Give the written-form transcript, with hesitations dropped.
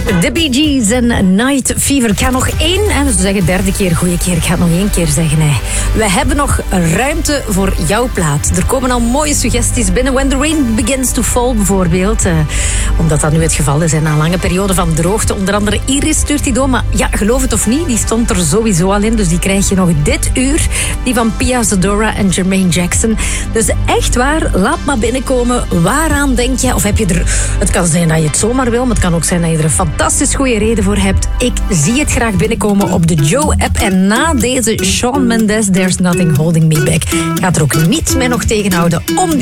De Bee Gees en Night Fever. Ik ga nog één, en we zeggen derde keer, goede keer. Ik ga het nog één keer zeggen. Hè. We hebben nog ruimte voor jouw plaat. Er komen al mooie suggesties binnen. When the Rain Begins to Fall bijvoorbeeld. Omdat dat nu het geval is. Na een lange periode van droogte. Onder andere Iris stuurt die door. Maar ja, geloof het of niet, die stond er sowieso al in. Dus die krijg je nog dit uur. Die van Pia Zadora en Jermaine Jackson. Dus echt waar, laat maar binnenkomen. Waaraan denk je? Of heb je er... Het kan zijn dat je het zomaar wil, maar het kan ook zijn dat je er een fantastisch goede reden voor hebt. Ik zie het graag binnenkomen op de Joe-app. En na deze Shawn Mendes, There's Nothing Holding Me Back, gaat er ook niets meer nog tegenhouden om die